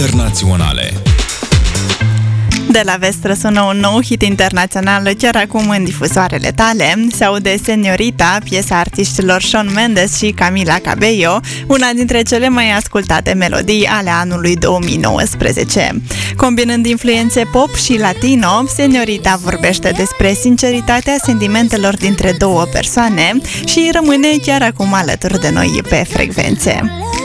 internaționale. De la vest răsună un nou hit internațional chiar acum în difuzoarele tale. Se aude Señorita, piesa artiștilor Shawn Mendes și Camila Cabello, una dintre cele mai ascultate melodii ale anului 2019. Combinând influențe pop și latino, Señorita vorbește despre sinceritatea sentimentelor dintre două persoane și rămâne chiar acum alături de noi pe frecvențe.